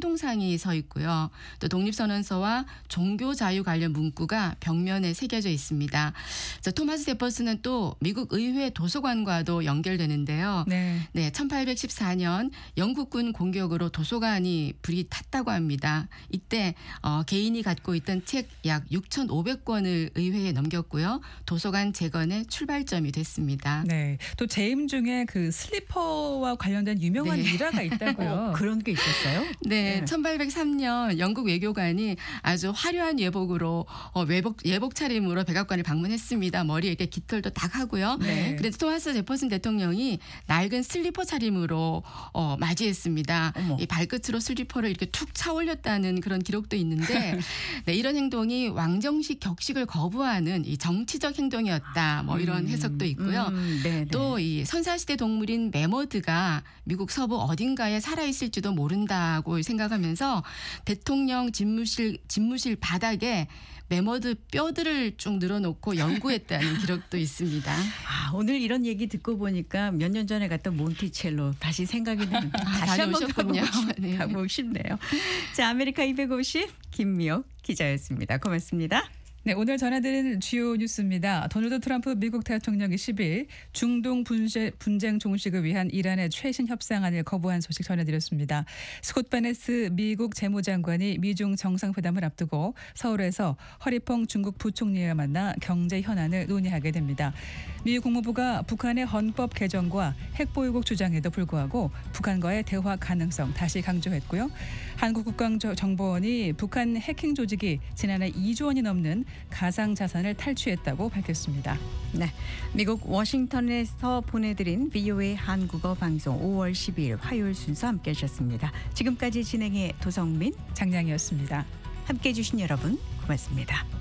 활동상이 서 있고요. 또 독립선언서와 종교 자유 관련 문구가 벽면에 새겨져 있습니다. 토마스 제퍼슨은 또 미국 의회 도서관과도 연결되는데요. 네. 1814년 영국군 공격으로 도서관이 불이 탔다고 합니다. 이때 개인이 갖고 있던 책 약 6,500권을 의회에 넘겼고요. 도서관 재건의 출발점이 됐습니다. 네. 또 재임 중에 그 슬리퍼와 관련된 유명한 일화가 있다고요. 그런 게 있었어요? 네, 1803년 영국 외교관이 아주 화려한 예복으로 예복 차림으로 백악관을 방문했습니다. 머리에 이렇게 깃털도 딱 하고요. 네. 그래서 토마스 제퍼슨 대통령이 낡은 슬리퍼 차림으로 맞이했습니다. 이 발끝으로 슬리퍼를 이렇게 툭 차올렸다는 그런 기록도 있는데 네, 이런 행동이 왕정식 격식을 거부하는 이 정치적 행동이었다. 뭐 이런 해석도 있고요. 또 이 선사시대 동물인 매머드가 미국 서부 어딘가에 살아있을지도 모른다고 생각하면서 대통령 집무실 바닥에 매머드 뼈들을 쭉 늘어놓고 연구했다는 기록도 있습니다. 오늘 이런 얘기 듣고 보니까 몇 년 전에 갔던 몬티첼로 다시 생각이 나는 다시 한번 가보고 싶네요. 자, 아메리카 250 김미옥 기자였습니다. 고맙습니다. 네, 오늘 전해드린 주요 뉴스입니다. 도널드 트럼프 미국 대통령이 10일 중동 분쟁 종식을 위한 이란의 최신 협상안을 거부한 소식 전해드렸습니다. 스콧 베네스 미국 재무장관이 미중 정상회담을 앞두고 서울에서 허리퐁 중국 부총리와 만나 경제 현안을 논의하게 됩니다. 미 국무부가 북한의 헌법 개정과 핵보유국 주장에도 불구하고 북한과의 대화 가능성 다시 강조했고요. 한국국방정보원이 북한 해킹 조직이 지난해 2조 원이 넘는 가상자산을 탈취했다고 밝혔습니다. 네, 미국 워싱턴에서 보내드린 VOA 한국어 방송 5월 12일 화요일 순서 함께 하셨습니다. 지금까지 진행의 도성민, 장량이었습니다. 함께해 주신 여러분 고맙습니다.